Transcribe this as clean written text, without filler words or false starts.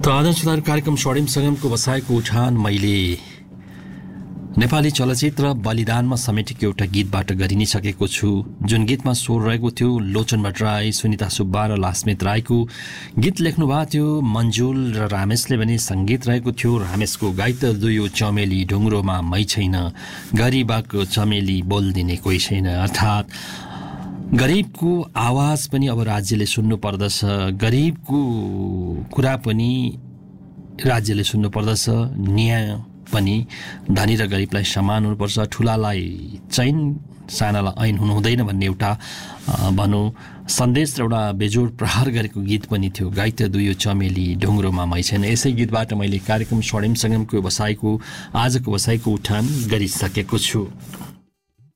त आदर्शदार कार्यक्रम स्वर्णिम सङ्गमको बसाएको उठान मैले नेपाली चलचित्र बलिदानमा समेटेको एउटा गीतबाट गरि नै सकेको छु। जुन गीतमा स्वर रहेको थियो लोचन भट्टराई, सुनिता सुब्बा र लास्मित राईको। गीत लेख्नु भएको थियो मन्जुल र रामेशले भने सङ्गीत रहेको थियो रामेशको। गाई त दुयो चमेली ढुङ्ग्रोमा मै छैन, गरिबाको चमेली बोलिदिने कोही छैन। अर्थात् गरिबको आवाज पनि अब राज्यले सुन्नु पर्दछ, गरिबको कुरा पनि राज्यले सुन्नु पर्दछ, न्याय पनि धनी र गरिबलाई समान हुनुपर्छ, ठुलालाई चैन सानालाई ऐन हुनु हुँदैन भन्ने एउटा भनौँ सन्देश र एउटा बेजोड प्रहार गरेको गीत पनि थियो। गाई त दुयो चमेली ढुङ्ग्रोमा मै छैन। यसै गीतबाट मैले कार्यक्रम स्वर्णिम सङ्गमको बसाइको आजको बसाइको उठान गरिसकेको छु।